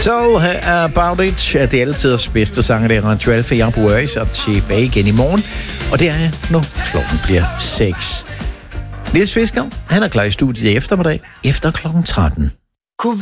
So About It. Det er altid vores bedste sang, det er 12 Februar, så tilbage igen i morgen. Og det er, når klokken bliver 6. Niels Fisker, han er klar i studiet i eftermiddag efter klokken 13.